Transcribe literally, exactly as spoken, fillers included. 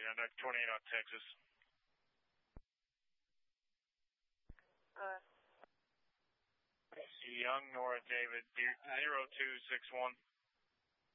Contact twenty-eight on Texas. Uh. Young, Nora, David, zero two six one.